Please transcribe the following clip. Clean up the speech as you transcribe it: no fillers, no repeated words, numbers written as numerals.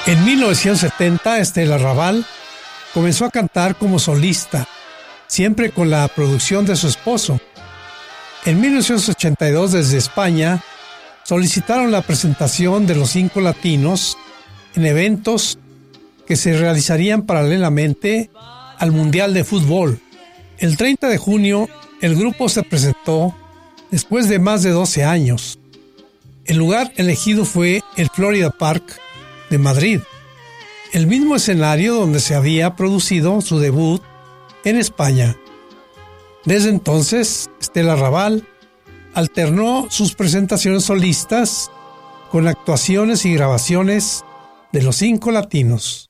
En 1970, Estela Raval comenzó a cantar como solista, siempre con la producción de su esposo. En 1982, desde España, solicitaron la presentación de Los Cinco Latinos en eventos que se realizarían paralelamente al Mundial de Fútbol. El 30 de junio, el grupo se presentó después de más de 12 años. El lugar elegido fue el Florida Park de Madrid, el mismo escenario donde se había producido su debut en España. Desde entonces, Estela Raval alternó sus presentaciones solistas con actuaciones y grabaciones de Los Cinco Latinos.